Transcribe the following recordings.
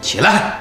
起来！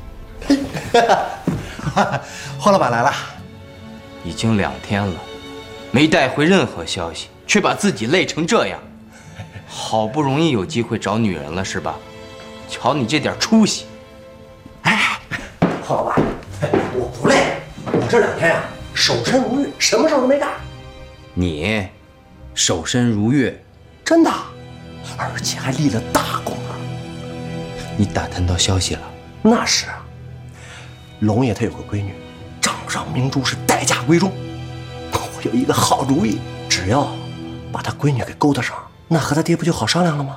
黄老板来了， 已经2天了，没带回任何消息，却把自己累成这样。好不容易有机会找女人了是吧？瞧你这点出息！ 哎，黄老板，我不累，我这2天呀，守身如玉，什么事都没干。 你守身如玉， 真的，而且还立了大功了。 你打探到消息了？ 那是啊，龙爷他有个闺女，掌上明珠，是待嫁闺中。我有一个好主意，只要把他闺女给勾搭上，那和他爹不就好商量了吗？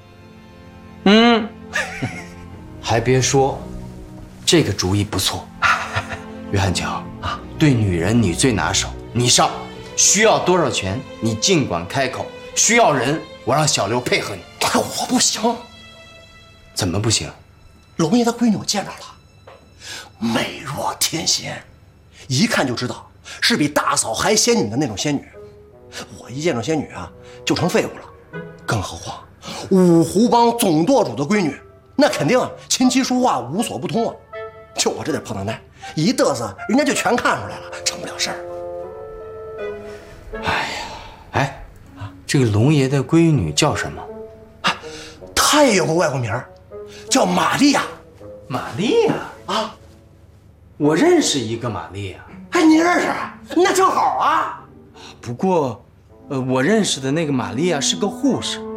还别说，这个主意不错。约翰乔啊，对女人你最拿手，你上。需要多少钱，你尽管开口。需要人，我让小刘配合你。 我不行。 怎么不行？ 龙爷的闺女我见着了，美若天仙，一看就知道是比大嫂还仙女的那种仙女。我一见着仙女啊，就成废物了。更何况五湖帮总舵主的闺女，那肯定琴棋书画无所不通啊。就我这点破脑袋，一嘚瑟，人家就全看出来了，成不了事儿。 哎，这个龙爷的闺女叫什么？ 她也有个外国名，叫玛利亚。 玛利亚啊， 我认识一个玛利亚。 哎，你认识？那正好啊。 不过，我认识的那个玛利亚是个护士。